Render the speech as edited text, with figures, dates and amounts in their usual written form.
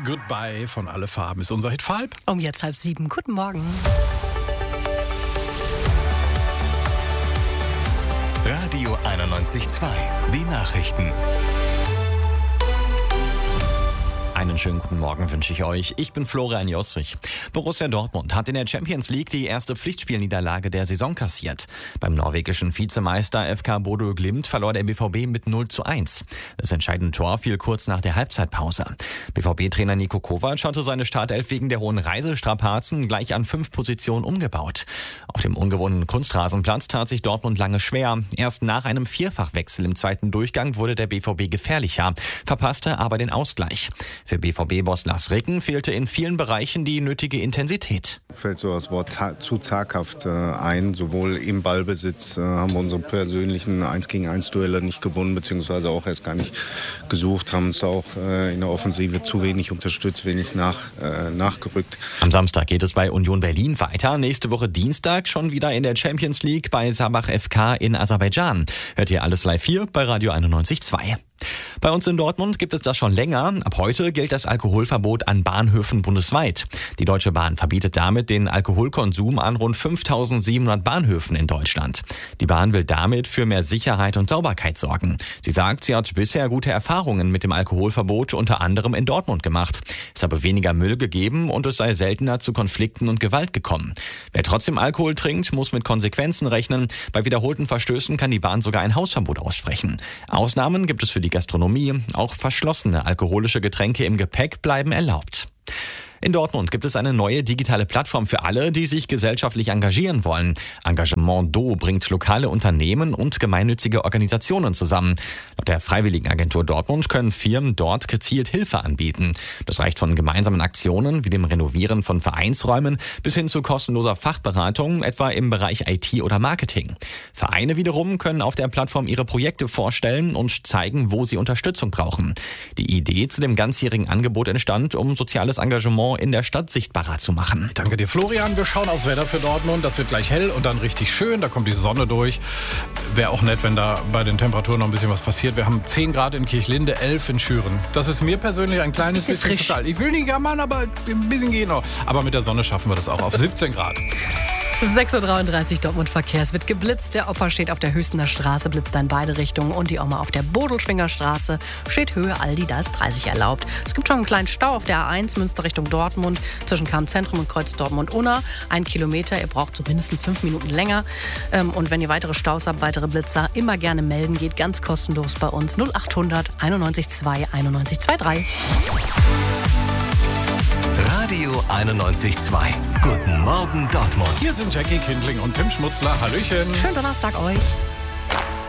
Goodbye von Alle Farben ist unser Hit für halb. Um jetzt 6:30. Guten Morgen. Radio 91.2. Die Nachrichten. Einen schönen guten Morgen wünsche ich euch. Ich bin Florian Joswig. Borussia Dortmund hat in der Champions League die erste Pflichtspielniederlage der Saison kassiert. Beim norwegischen Vizemeister FK Bodø Glimt verlor der BVB mit 0:1. Das entscheidende Tor fiel kurz nach der Halbzeitpause. BVB-Trainer Niko Kovac hatte seine Startelf wegen der hohen Reisestrapazen gleich an 5 Positionen umgebaut. Auf dem ungewohnten Kunstrasenplatz tat sich Dortmund lange schwer. Erst nach einem Vierfachwechsel im zweiten Durchgang wurde der BVB gefährlicher, verpasste aber den Ausgleich. Für BVB-Boss Lars Ricken fehlte in vielen Bereichen die nötige Intensität. Fällt so das Wort zu zaghaft ein. Sowohl im Ballbesitz haben wir unsere persönlichen 1-gegen-1 Duelle nicht gewonnen, beziehungsweise auch erst gar nicht gesucht, haben uns auch in der Offensive zu wenig unterstützt, wenig nachgerückt. Am Samstag geht es bei Union Berlin weiter. Nächste Woche Dienstag schon wieder in der Champions League bei Sabah FK in Aserbaidschan. Hört ihr alles live hier bei Radio 91.2. Bei uns in Dortmund gibt es das schon länger. Ab heute gilt das Alkoholverbot an Bahnhöfen bundesweit. Die Deutsche Bahn verbietet damit den Alkoholkonsum an rund 5.700 Bahnhöfen in Deutschland. Die Bahn will damit für mehr Sicherheit und Sauberkeit sorgen. Sie sagt, sie hat bisher gute Erfahrungen mit dem Alkoholverbot unter anderem in Dortmund gemacht. Es habe weniger Müll gegeben und es sei seltener zu Konflikten und Gewalt gekommen. Wer trotzdem Alkohol trinkt, muss mit Konsequenzen rechnen. Bei wiederholten Verstößen kann die Bahn sogar ein Hausverbot aussprechen. Ausnahmen gibt es für die Gastronomie. Auch verschlossene alkoholische Getränke im Gepäck bleiben erlaubt. In Dortmund gibt es eine neue digitale Plattform für alle, die sich gesellschaftlich engagieren wollen. Engagement Do bringt lokale Unternehmen und gemeinnützige Organisationen zusammen. Laut der Freiwilligenagentur Dortmund können Firmen dort gezielt Hilfe anbieten. Das reicht von gemeinsamen Aktionen wie dem Renovieren von Vereinsräumen bis hin zu kostenloser Fachberatung, etwa im Bereich IT oder Marketing. Vereine wiederum können auf der Plattform ihre Projekte vorstellen und zeigen, wo sie Unterstützung brauchen. Die Idee zu dem ganzjährigen Angebot entstand, um soziales Engagement in der Stadt sichtbarer zu machen. Danke dir, Florian. Wir schauen aufs Wetter für Dortmund. Das wird gleich hell und dann richtig schön. Da kommt die Sonne durch. Wäre auch nett, wenn da bei den Temperaturen noch ein bisschen was passiert. Wir haben 10 Grad in Kirchlinde, 11 in Schüren. Das ist mir persönlich ein kleines bisschen zu kalt. Ich will nicht jammern, aber ein bisschen gehen noch. Aber mit der Sonne schaffen wir das auch auf 17 Grad. 6:33 Uhr Dortmund Verkehr. Es wird geblitzt. Der Opa steht auf der Hüstener Straße, blitzt in beide Richtungen. Und die Oma auf der Bodelschwinger Straße steht Höhe Aldi, da ist 30 erlaubt. Es gibt schon einen kleinen Stau auf der A1 Münster Richtung Dortmund zwischen Kamm-Zentrum und Kreuz Dortmund-Unna. 1 Kilometer, ihr braucht so mindestens 5 Minuten länger. Und wenn ihr weitere Staus habt, weitere Blitzer, immer gerne melden. Geht ganz kostenlos bei uns 0800 91 2 91 23. Radio 91.2. Guten Morgen Dortmund. Hier sind Jackie Kindling und Tim Schmutzler. Hallöchen. Schönen Donnerstag euch.